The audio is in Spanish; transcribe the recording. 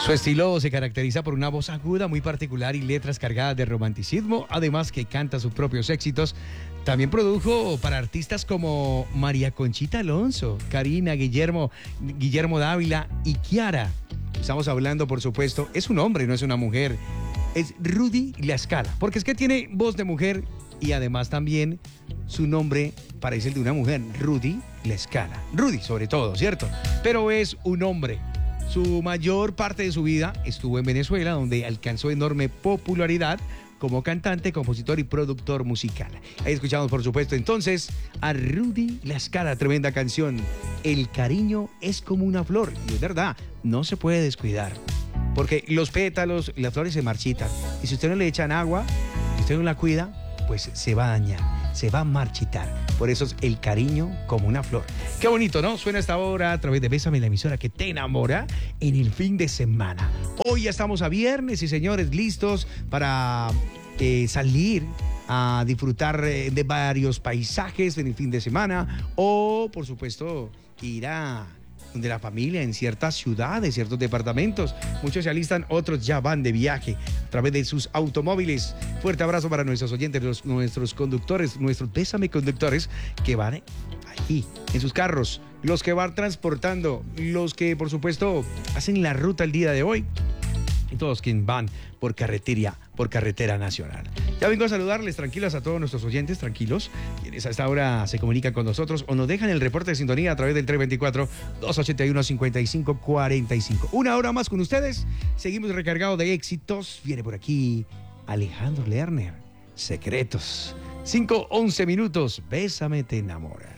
Su estilo se caracteriza por una voz aguda muy particular y letras cargadas de romanticismo, además que canta sus propios éxitos. También produjo para artistas como María Conchita Alonso, Karina, Guillermo Dávila y Kiara. Estamos hablando, por supuesto, es un hombre, no es una mujer. Es Rudy La Scala, porque es que tiene voz de mujer y además también su nombre parece el de una mujer, Rudy La Scala. Rudy, sobre todo, ¿cierto? Pero es un hombre. Su mayor parte de su vida estuvo en Venezuela, donde alcanzó enorme popularidad como cantante, compositor y productor musical. Ahí escuchamos, por supuesto, entonces a Rudy La Scala, tremenda canción. El cariño es como una flor, y es verdad, no se puede descuidar, porque los pétalos, las flores se marchitan, y si usted no le echan agua, si usted no la cuida, pues se va a dañar, se va a marchitar. Por eso es el cariño como una flor. Qué bonito, ¿no? Suena esta hora a través de Bésame, la emisora que te enamora en el fin de semana. Hoy ya estamos a viernes y señores, listos para salir a disfrutar de varios paisajes en el fin de semana o, por supuesto, ir a de la familia en ciertas ciudades, ciertos departamentos. Muchos se alistan, otros ya van de viaje a través de sus automóviles. Fuerte abrazo para nuestros oyentes, nuestros conductores, nuestros Bésame conductores que van ahí en sus carros, los que van transportando, los que por supuesto hacen la ruta el día de hoy y todos quienes van por carretera nacional. Ya vengo a saludarles, tranquilos a todos nuestros oyentes, tranquilos, quienes a esta hora se comunican con nosotros o nos dejan el reporte de sintonía a través del 324-281-5545. Una hora más con ustedes, seguimos recargados de éxitos. Viene por aquí Alejandro Lerner, Secretos. 5:11 minutos, Bésame, te enamora.